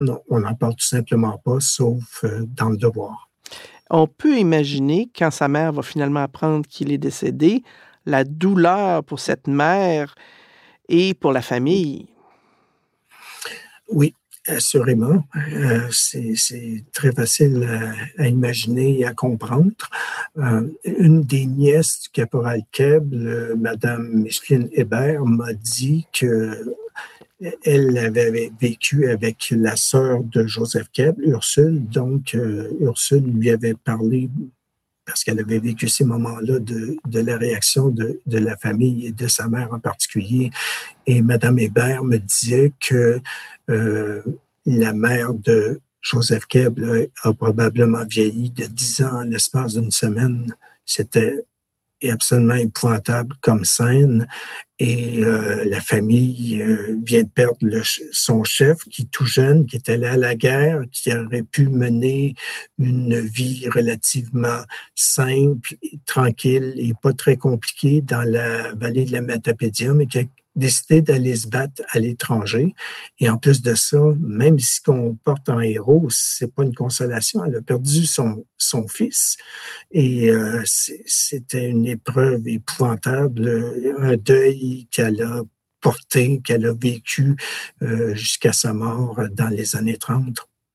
non, on n'en parle tout simplement pas, sauf dans le devoir. On peut imaginer, quand sa mère va finalement apprendre qu'il est décédé, la douleur pour cette mère et pour la famille. Oui, assurément. C'est très facile à imaginer et à comprendre. Une des nièces du caporal Keb, Madame Micheline Hébert, m'a dit que elle avait vécu avec la sœur de Joseph Keb, Ursule. Donc, Ursule lui avait parlé, parce qu'elle avait vécu ces moments-là, de la réaction de la famille et de sa mère en particulier. Et Mme Hébert me disait que la mère de Joseph Keb a probablement vieilli de 10 ans en l'espace d'une semaine. C'était absolument épouvantable comme scène. Et la famille vient de perdre son chef, qui est tout jeune, qui est allé à la guerre, qui aurait pu mener une vie relativement simple, tranquille et pas très compliquée dans la vallée de la Matapédia, mais qui a décidé d'aller se battre à l'étranger. Et en plus de ça, même si qu'on porte en héros, c'est pas une consolation. Elle a perdu son fils. Et c'était une épreuve épouvantable, un deuil qu'elle a porté, qu'elle a vécu jusqu'à sa mort dans les années 30.